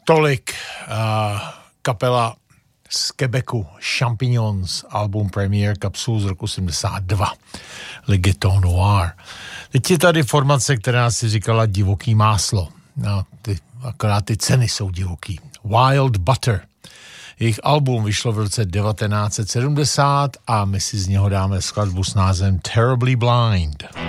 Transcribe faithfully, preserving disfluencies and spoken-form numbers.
Tolik uh, kapela z Quebecu Champignons, album Premier Capsule z roku sedmdesát dva, Legaton Noir. Teď je tady formace, která si říkala divoký máslo. No, ty, akorát ty ceny jsou divoký. Wild Butter. Jejich album vyšlo v roce devatenáct set sedmdesát a my si z něho dáme skladbu s názvem Terribly Blind.